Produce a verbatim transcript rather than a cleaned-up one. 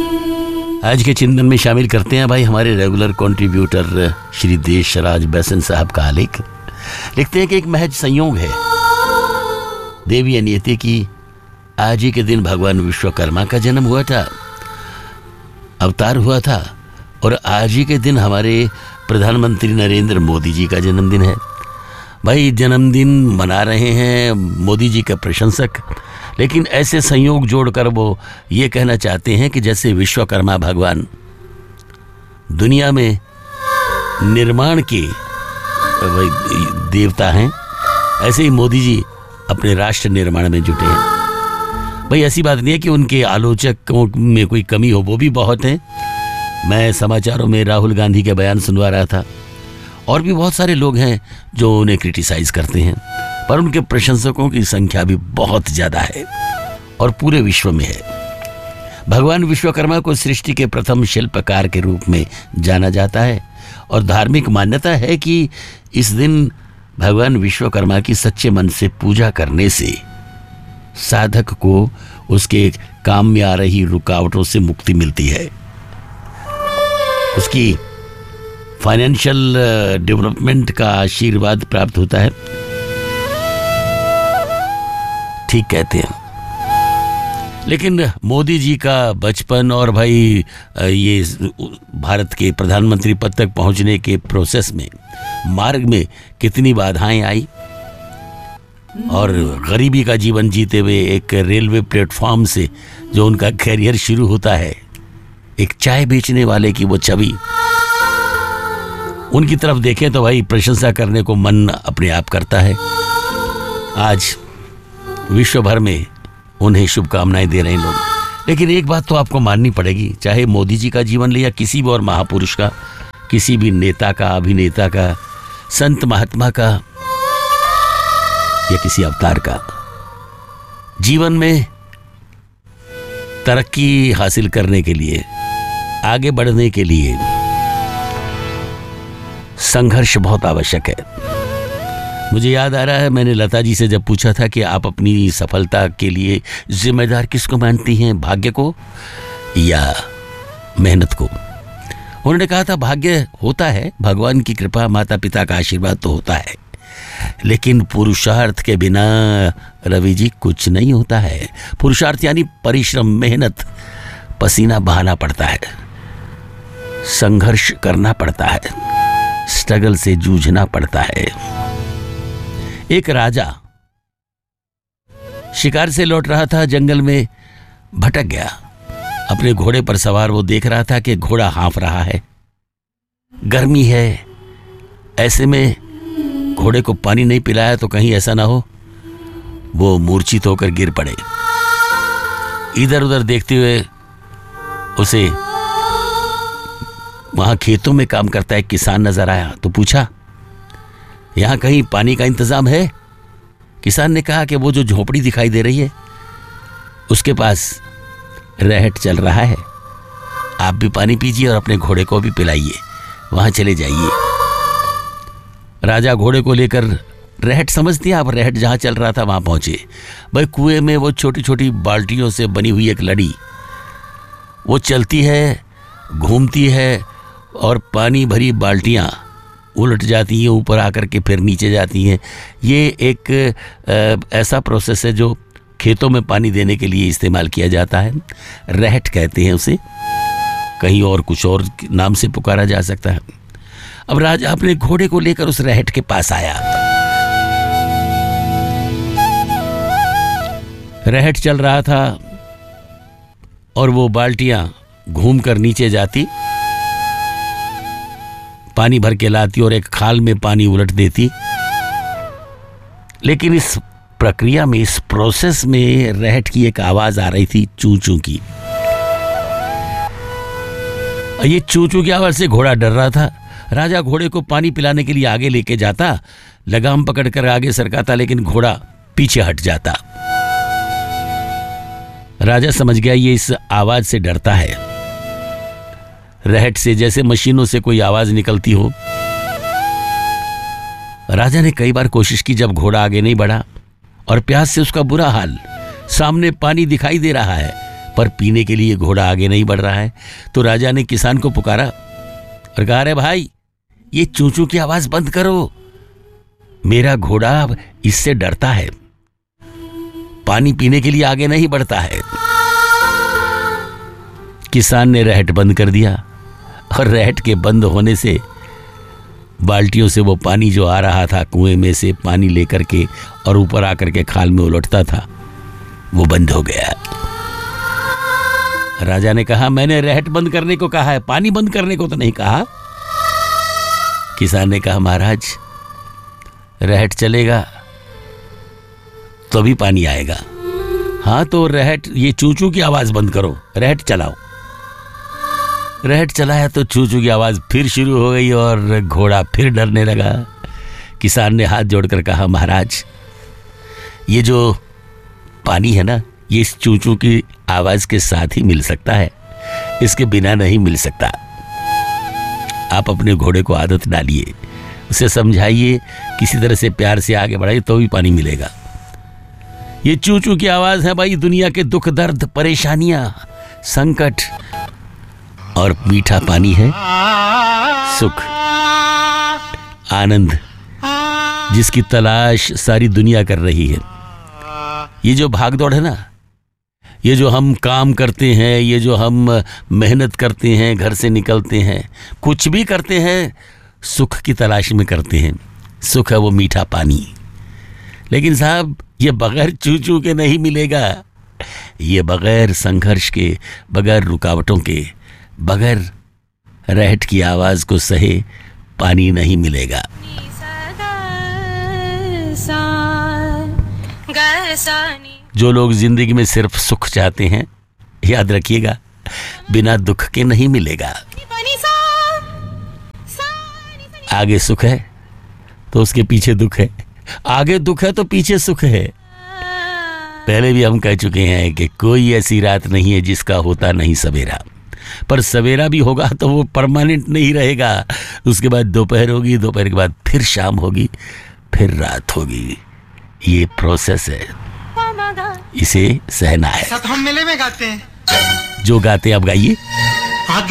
आज के चिंतन में शामिल करते हैं भाई हमारे रेगुलर कंट्रीब्यूटर श्री देशराज बैसन साहब का आलेख। लिखते हैं कि एक महज संयोग है देवी नियति की आज ही के दिन भगवान विश्वकर्मा का जन्म हुआ था, अवतार हुआ था, और आज ही के दिन हमारे प्रधानमंत्री नरेंद्र मोदी जी का जन्मदिन है। भाई जन्मदिन मना रहे हैं मोदी जी के प्रशंसक, लेकिन ऐसे संयोग जोड़कर वो ये कहना चाहते हैं कि जैसे विश्वकर्मा भगवान दुनिया में निर्माण के देवता हैं, ऐसे ही मोदी जी अपने राष्ट्र निर्माण में जुटे हैं। भाई ऐसी बात नहीं है कि उनके आलोचकों में कोई कमी हो, वो भी बहुत हैं। मैं समाचारों में राहुल गांधी के बयान सुनवा रहा था, और भी बहुत सारे लोग हैं जो उन्हें क्रिटिसाइज करते हैं, पर उनके प्रशंसकों की संख्या भी बहुत ज़्यादा है और पूरे विश्व में है। भगवान विश्वकर्मा को सृष्टि के प्रथम शिल्पकार के रूप में जाना जाता है, और धार्मिक मान्यता है कि इस दिन भगवान विश्वकर्मा की सच्चे मन से पूजा करने से साधक को उसके काम में आ रही रुकावटों से मुक्ति मिलती है, उसकी फाइनेंशियल डेवलपमेंट का आशीर्वाद प्राप्त होता है। ठीक कहते हैं। लेकिन मोदी जी का बचपन और भाई ये भारत के प्रधानमंत्री पद तक पहुंचने के प्रोसेस में मार्ग में कितनी बाधाएं आई, और गरीबी का जीवन जीते हुए एक रेलवे प्लेटफॉर्म से जो उनका कैरियर शुरू होता है, एक चाय बेचने वाले की वो छवि, उनकी तरफ देखें तो भाई प्रशंसा करने को मन अपने आप करता है। आज विश्व भर में उन्हें शुभकामनाएं दे रहे हैं लोग। लेकिन एक बात तो आपको माननी पड़ेगी, चाहे मोदी जी का जीवन ले या किसी भी और महापुरुष का, किसी भी नेता का, अभिनेता का, संत महात्मा का या किसी अवतार का, जीवन में तरक्की हासिल करने के लिए, आगे बढ़ने के लिए संघर्ष बहुत आवश्यक है। मुझे याद आ रहा है, मैंने लता जी से जब पूछा था कि आप अपनी सफलता के लिए जिम्मेदार किसको मानती हैं, भाग्य को या मेहनत को? उन्होंने कहा था भाग्य होता है, भगवान की कृपा, माता पिता का आशीर्वाद तो होता है, लेकिन पुरुषार्थ के बिना रवि जी कुछ नहीं होता है। पुरुषार्थ यानी परिश्रम, मेहनत, पसीना बहाना पड़ता है, संघर्ष करना पड़ता है, स्ट्रगल से जूझना पड़ता है। एक राजा शिकार से लौट रहा था, जंगल में भटक गया। अपने घोड़े पर सवार वो देख रहा था कि घोड़ा हाँफ रहा है, गर्मी है, ऐसे में घोड़े को पानी नहीं पिलाया तो कहीं ऐसा ना हो वो मूर्छित होकर गिर पड़े। इधर उधर देखते हुए उसे वहां खेतों में काम करता एक किसान नजर आया, तो पूछा यहां कहीं पानी का इंतजाम है? किसान ने कहा कि वो जो झोपड़ी दिखाई दे रही है उसके पास रहट चल रहा है, आप भी पानी पीजिए और अपने घोड़े को भी पिलाइए, वहां चले जाइए। राजा घोड़े को लेकर रहट, समझ दिया आप, रहट जहां चल रहा था वहां पहुंचे। भाई कुएं में वो छोटी छोटी बाल्टियों से बनी हुई एक लड़ी, वो चलती है, घूमती है, और पानी भरी बाल्टियां उलट जाती हैं, ऊपर आकर के फिर नीचे जाती हैं। ये एक आ, ऐसा प्रोसेस है जो खेतों में पानी देने के लिए इस्तेमाल किया जाता है। रहट कहते हैं उसे, कहीं और कुछ और नाम से पुकारा जा सकता है। अब राजा अपने घोड़े को लेकर उस रहट के पास आया। रहट चल रहा था और वो बाल्टियां घूम कर नीचे जाती, पानी भर के लाती और एक खाल में पानी उलट देती। लेकिन इस प्रक्रिया में, इस प्रोसेस में रहट की एक आवाज आ रही थी, चू चू की। ये चू चू की आवाज से घोड़ा डर रहा था। राजा घोड़े को पानी पिलाने के लिए आगे लेके जाता, लगाम पकड़कर आगे सरकाता, लेकिन घोड़ा पीछे हट जाता। राजा समझ गया ये इस आवाज से डरता है, रहट से, जैसे मशीनों से कोई आवाज निकलती हो। राजा ने कई बार कोशिश की, जब घोड़ा आगे नहीं बढ़ा और प्यास से उसका बुरा हाल, सामने पानी दिखाई दे रहा है पर पीने के लिए घोड़ा आगे नहीं बढ़ रहा है। तो राजा ने किसान को पुकारा और कहा, अरे भाई, ये चूं चूं की आवाज बंद करो, मेरा घोड़ा अब इससे डरता है, पानी पीने के लिए आगे नहीं बढ़ता है। किसान ने रहट बंद कर दिया और रहट के बंद होने से बाल्टियों से वो पानी जो आ रहा था कुएं में से पानी लेकर के और ऊपर आकर के खाल में उलटता था, वो बंद हो गया। राजा ने कहा, मैंने रहट बंद करने को कहा है, पानी बंद करने को तो नहीं कहा। किसान ने कहा, महाराज, रहट चलेगा तभी पानी आएगा। हाँ तो रहट, ये चूं चूं की आवाज बंद करो, रहट चलाओ। रहट चलाया तो चूं चूं की आवाज फिर शुरू हो गई और घोड़ा फिर डरने लगा। किसान ने हाथ जोड़कर कहा, महाराज, ये जो पानी है ना, ये इस चूं चूं की आवाज के साथ ही मिल सकता है, इसके बिना नहीं मिल सकता। आप अपने घोड़े को आदत डालिए, उसे समझाइए, किसी तरह से प्यार से आगे बढ़ाइए तो भी पानी मिलेगा। ये चूं चूं की आवाज है भाई दुनिया के दुख दर्द, परेशानियां, संकट, और मीठा पानी है सुख, आनंद, जिसकी तलाश सारी दुनिया कर रही है। ये जो भागदौड़ है ना, ये जो हम काम करते हैं, ये जो हम मेहनत करते हैं, घर से निकलते हैं, कुछ भी करते हैं, सुख की तलाश में करते हैं। सुख है वो मीठा पानी। लेकिन साहब, ये बगैर चू चू के नहीं मिलेगा, ये बगैर संघर्ष के, बगैर रुकावटों के, बगैर रहट की आवाज को सहे पानी नहीं मिलेगा। जो लोग जिंदगी में सिर्फ सुख चाहते हैं, याद रखिएगा, बिना दुख के नहीं मिलेगा। आगे सुख है तो उसके पीछे दुख है, आगे दुख है तो पीछे सुख है। पहले भी हम कह चुके हैं कि कोई ऐसी रात नहीं है जिसका होता नहीं सवेरा, पर सवेरा भी होगा तो वो परमानेंट नहीं रहेगा। उसके बाद दोपहर होगी, दोपहर के बाद फिर शाम होगी, फिर रात होगी। ये प्रोसेस है, इसे सहना है। हम मेले में गाते हैं। जो गाते आप गाइए।